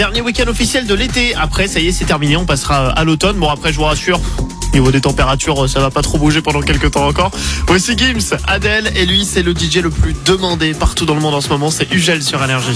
Dernier week-end officiel de l'été. Après, ça y est, c'est terminé. On passera à l'automne. Bon, après, je vous rassure, niveau des températures, ça va pas trop bouger pendant quelques temps encore. Voici Gims, Adèle, et lui, c'est le DJ le plus demandé partout dans le monde en ce moment. C'est Ugel sur Énergie.